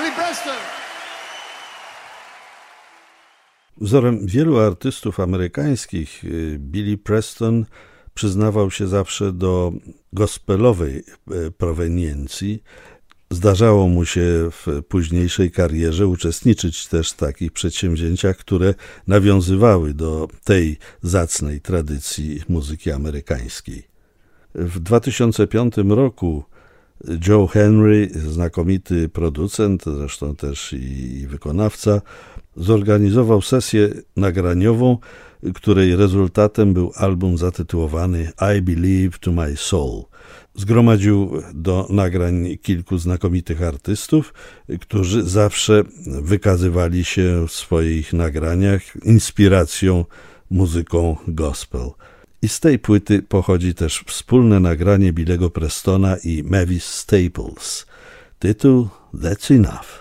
Billy Preston. Wzorem wielu artystów amerykańskich Billy Preston przyznawał się zawsze do gospelowej proweniencji. Zdarzało mu się w późniejszej karierze uczestniczyć też w takich przedsięwzięciach, które nawiązywały do tej zacnej tradycji muzyki amerykańskiej. W 2005 roku Joe Henry, znakomity producent, zresztą też i wykonawca, zorganizował sesję nagraniową, której rezultatem był album zatytułowany I Believe to My Soul. Zgromadził do nagrań kilku znakomitych artystów, którzy zawsze wykazywali się w swoich nagraniach inspiracją muzyką gospel. I z tej płyty pochodzi też wspólne nagranie Billy'ego Prestona i Mavis Staples. Tytuł That's Enough.